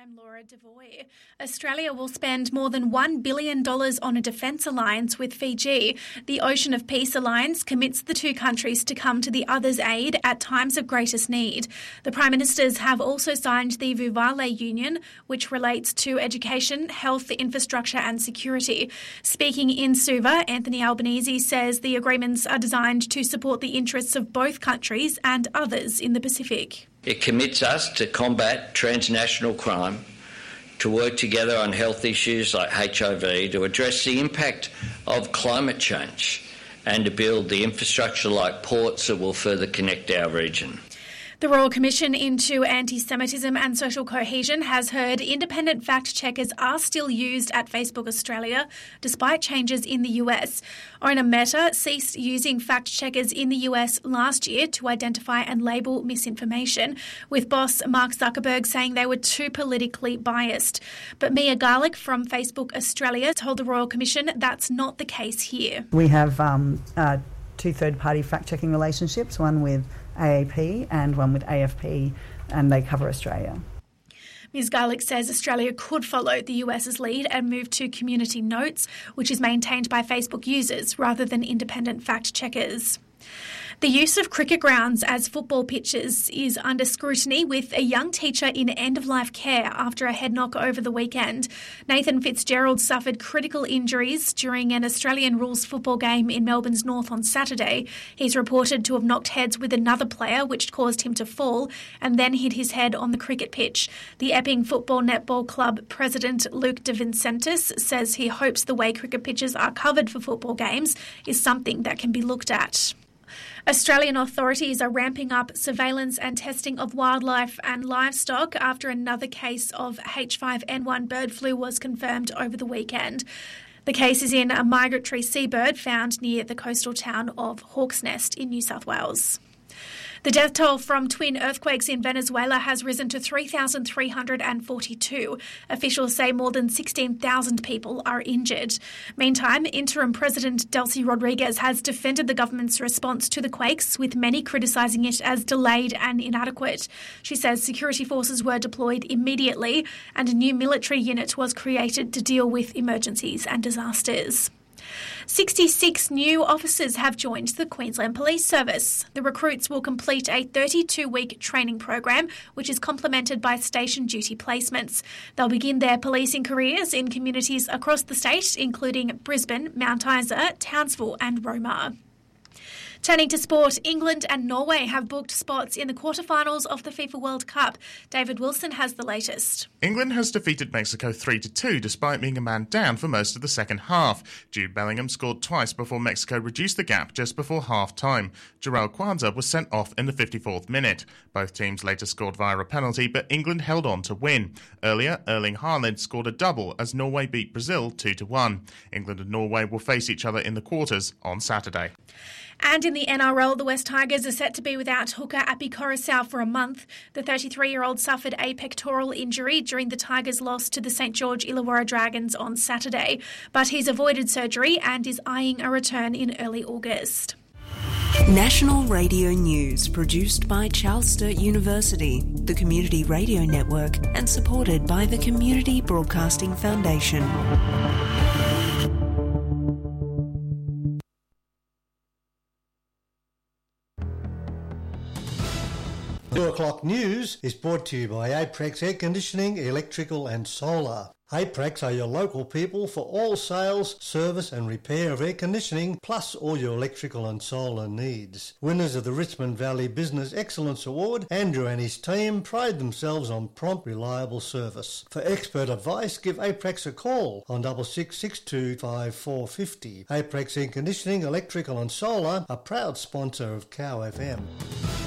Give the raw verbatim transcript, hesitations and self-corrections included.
I'm Laura Devoy. Australia will spend more than one billion dollars on a defence alliance with Fiji. The Ocean of Peace Alliance commits the two countries to come to the other's aid at times of greatest need. The Prime Ministers have also signed the Vuvale Union, which relates to education, health, infrastructure and security. Speaking in Suva, Anthony Albanese says the agreements are designed to support the interests of both countries and others in the Pacific. It commits us to combat transnational crime, to work together on health issues like H I V, to address the impact of climate change, and to build the infrastructure like ports that will further connect our region. The Royal Commission into Anti-Semitism and Social Cohesion has heard independent fact-checkers are still used at Facebook Australia, despite changes in the U S. Owner Meta ceased using fact-checkers in the U S last year to identify and label misinformation, with boss Mark Zuckerberg saying they were too politically biased. But Mia Garlick from Facebook Australia told the Royal Commission that's not the case here. We have um, uh, two third-party fact-checking relationships, one with A A P and one with A F P, and they cover Australia. Miz Garlick says Australia could follow the US's lead and move to community notes, which is maintained by Facebook users rather than independent fact-checkers. The use of cricket grounds as football pitches is under scrutiny, with a young teacher in end-of-life care after a head knock over the weekend. Nathan Fitzgerald suffered critical injuries during an Australian rules football game in Melbourne's north on Saturday. He's reported to have knocked heads with another player, which caused him to fall and then hit his head on the cricket pitch. The Epping Football Netball Club president Luke De Vincentis says he hopes the way cricket pitches are covered for football games is something that can be looked at. Australian authorities are ramping up surveillance and testing of wildlife and livestock after another case of H five N one bird flu was confirmed over the weekend. The case is in a migratory seabird found near the coastal town of Hawk's Nest in New South Wales. The death toll from twin earthquakes in Venezuela has risen to three thousand three hundred forty-two. Officials say more than sixteen thousand people are injured. Meantime, interim President Delcy Rodriguez has defended the government's response to the quakes, with many criticising it as delayed and inadequate. She says security forces were deployed immediately and a new military unit was created to deal with emergencies and disasters. sixty-six new officers have joined the Queensland Police Service. The recruits will complete a thirty-two-week training program, which is complemented by station duty placements. They'll begin their policing careers in communities across the state, including Brisbane, Mount Isa, Townsville and Roma. Turning to sport, England and Norway have booked spots in the quarterfinals of the FIFA World Cup. David Wilson has the latest. England has defeated Mexico three to two despite being a man down for most of the second half. Jude Bellingham scored twice before Mexico reduced the gap just before half-time. Jarrell Kwanzaa was sent off in the fifty-fourth minute. Both teams later scored via a penalty, but England held on to win. Earlier, Erling Haaland scored a double as Norway beat Brazil two to one. England and Norway will face each other in the quarters on Saturday. And in the N R L, the West Tigers are set to be without hooker Api Coruscant for a month. The thirty-three-year-old suffered a pectoral injury during the Tigers' loss to the St George Illawarra Dragons on Saturday, but he's avoided surgery and is eyeing a return in early August. National Radio News, produced by Charles Sturt University, the Community Radio Network, and supported by the Community Broadcasting Foundation. two o'clock news is brought to you by Aprex Air Conditioning, Electrical and Solar. Aprex are your local people for all sales, service and repair of air conditioning, plus all your electrical and solar needs. Winners of the Richmond Valley Business Excellence Award, Andrew and his team pride themselves on prompt, reliable service. For expert advice, give Aprex a call on six six six two five four five zero. Aprex Air Conditioning, Electrical and Solar, a proud sponsor of Cow F M.